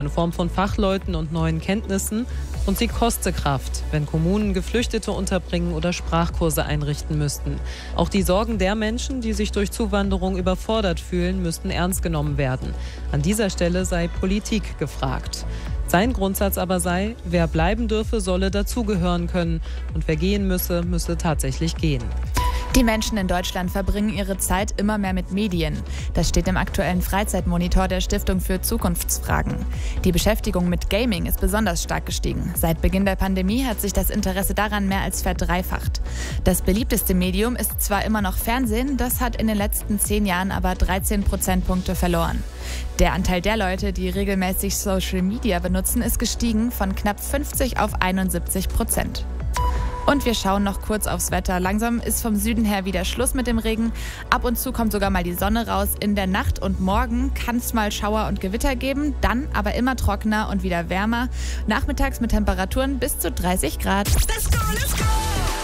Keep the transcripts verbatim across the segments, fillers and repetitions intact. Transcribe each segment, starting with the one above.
in Form von Fachleuten und neuen Kenntnissen, und sie koste Kraft, wenn Kommunen Geflüchtete unterbringen oder Sprachkurse einrichten müssten. Auch die Sorgen der Menschen, die sich durch Zuwanderung überfordert fühlen, müssten ernst genommen werden. An dieser Stelle sei Politik gefragt. Sein Grundsatz aber sei, wer bleiben dürfe, solle dazugehören können, und wer gehen müsse, müsse tatsächlich gehen. Die Menschen in Deutschland verbringen ihre Zeit immer mehr mit Medien. Das steht im aktuellen Freizeitmonitor der Stiftung für Zukunftsfragen. Die Beschäftigung mit Gaming ist besonders stark gestiegen. Seit Beginn der Pandemie hat sich das Interesse daran mehr als verdreifacht. Das beliebteste Medium ist zwar immer noch Fernsehen, das hat in den letzten zehn Jahren aber dreizehn Prozentpunkte verloren. Der Anteil der Leute, die regelmäßig Social Media benutzen, ist gestiegen von knapp fünfzig auf einundsiebzig Prozent. Und wir schauen noch kurz aufs Wetter. Langsam ist vom Süden her wieder Schluss mit dem Regen. Ab und zu kommt sogar mal die Sonne raus. In der Nacht und morgen kann es mal Schauer und Gewitter geben, dann aber immer trockener und wieder wärmer. Nachmittags mit Temperaturen bis zu dreißig Grad. Let's go, let's go!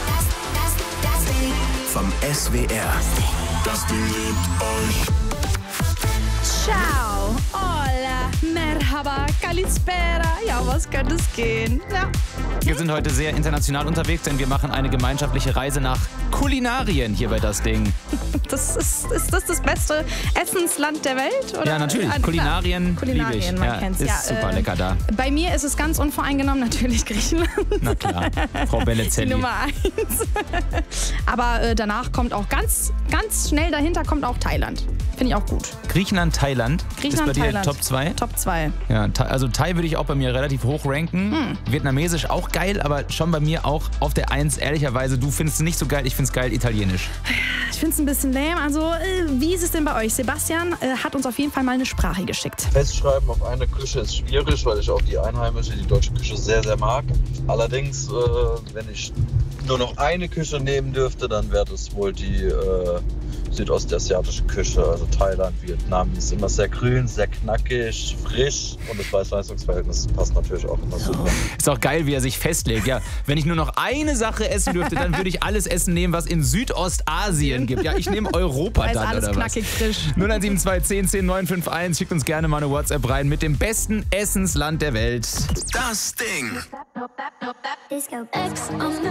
Vom S W R. Das Ding liebt euch. Ciao, hola, merhaba, kalispera. Ja, was könnte es gehen? Ja. Wir sind heute sehr international unterwegs, denn wir machen eine gemeinschaftliche Reise nach Kulinarien hier bei Das Ding. Das ist, ist das das beste Essensland der Welt? Oder? Ja, natürlich. Ah, Kulinarien, Kulinarien, liebe ich. man Ja, kennt's. ist Ja, super äh, lecker da. Bei mir ist es ganz unvoreingenommen natürlich Griechenland. Na klar, Frau Die Bellezelli. Nummer eins. Aber äh, danach kommt auch ganz, ganz schnell dahinter kommt auch Thailand. Finde ich auch gut. Griechenland, Thailand. Griechenland, ist bei dir Thailand. Top zwei? Top zwei. Ja, Thai- also Thai würde ich auch bei mir relativ hoch ranken. Hm. Vietnamesisch auch geil, aber schon bei mir auch auf der Eins. Ehrlicherweise, du findest es nicht so geil, ich finde es geil, Italienisch. Ich finde es ein bisschen lame. Also, äh, wie ist es denn bei euch? Sebastian äh, hat uns auf jeden Fall mal eine Sprache geschickt. Festschreiben auf eine Küche ist schwierig, weil ich auch die einheimische, die deutsche Küche sehr, sehr mag. Allerdings, äh, wenn ich nur noch eine Küche nehmen dürfte, dann wäre das wohl die äh, südostasiatische Küche, also Thailand, Vietnam. Die ist immer sehr grün, sehr knackig, frisch, und das Preis-Leistungs-Verhältnis passt natürlich auch immer super. Ist auch geil, wie er sich festlegt. Ja, wenn ich nur noch eine Sache essen dürfte, dann würde ich alles Essen nehmen, was in Südostasien gibt. Ja, ich nehme Europa Da ist dann, alles oder was? knackig frisch. null eins sieben zwei zehn zehn neun fünf eins. Schickt uns gerne mal eine WhatsApp rein mit dem besten Essensland der Welt. Das Ding. Disco X on the